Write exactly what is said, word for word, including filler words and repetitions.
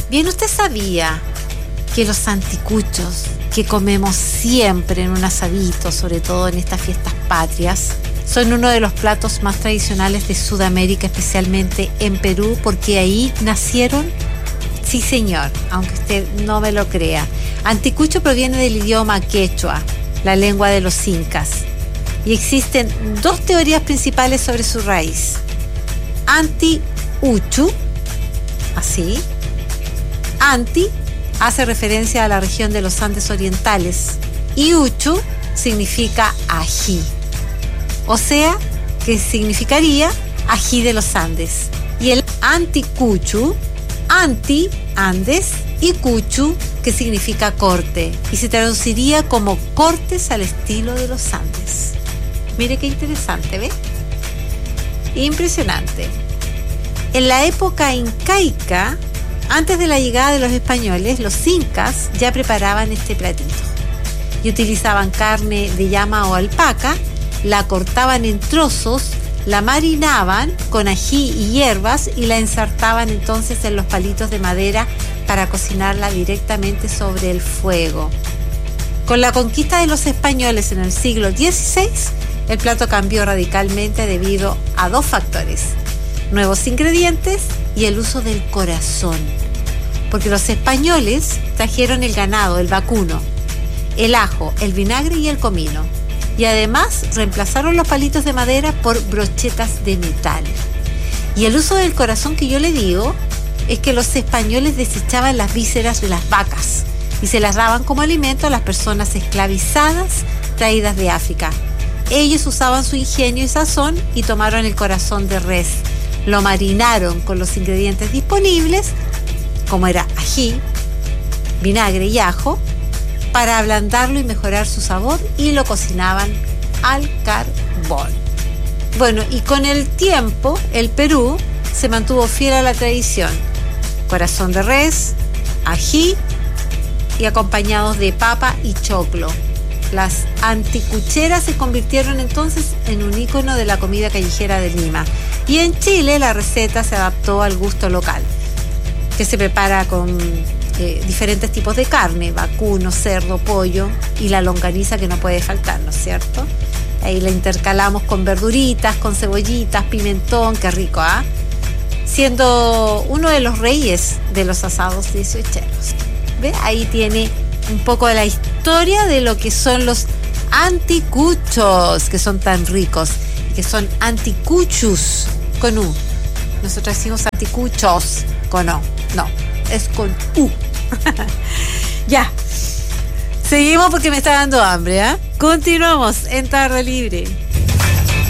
Bien, ¿usted sabía que los anticuchos que comemos siempre en un asadito, sobre todo en estas fiestas patrias, son uno de los platos más tradicionales de Sudamérica, especialmente en Perú, porque ahí nacieron? Sí, señor, aunque usted no me lo crea. Anticucho proviene del idioma quechua, la lengua de los incas, y existen dos teorías principales sobre su raíz. Anti-uchu, así. Anti hace referencia a la región de los Andes orientales y uchu significa ají. O sea, que significaría ají de los Andes. Y el anticuchu, anti, Andes, y cuchu, que significa corte, y se traduciría como cortes al estilo de los Andes. Mire qué interesante, ¿ve? Impresionante. En la época incaica, antes de la llegada de los españoles, los incas ya preparaban este platito y utilizaban carne de llama o alpaca, la cortaban en trozos, la marinaban con ají y hierbas y la ensartaban entonces en los palitos de madera para cocinarla directamente sobre el fuego. Con la conquista de los españoles en el siglo dieciséis, el plato cambió radicalmente debido a dos factores: nuevos ingredientes y el uso del corazón, porque los españoles trajeron el ganado, el vacuno, el ajo, el vinagre y el comino, y además reemplazaron los palitos de madera por brochetas de metal. Y el uso del corazón que yo le digo es que los españoles desechaban las vísceras de las vacas y se las daban como alimento a las personas esclavizadas traídas de África. Ellos usaban su ingenio y sazón y tomaron el corazón de res, lo marinaron con los ingredientes disponibles, como era ají, vinagre y ajo, para ablandarlo y mejorar su sabor, y lo cocinaban al carbón. Bueno, y con el tiempo el Perú se mantuvo fiel a la tradición: corazón de res, ají y acompañados de papa y choclo. Las anticucheras se convirtieron entonces en un ícono de la comida callejera de Lima, y en Chile la receta se adaptó al gusto local, que se prepara con eh, diferentes tipos de carne: vacuno, cerdo, pollo y la longaniza, que no puede faltar, ¿no es cierto? Ahí la intercalamos con verduritas, con cebollitas, pimentón, qué rico, ¿ah? ¿eh? Siendo uno de los reyes de los asados dieciocheros. ¿Ve? Ahí tiene un poco de la historia de lo que son los anticuchos, que son tan ricos, que son anticuchus con U. Nosotros decimos anticuchos con O. No, es con U. Ya. Seguimos porque me está dando hambre, ¿eh? Continuamos en Tarde Libre.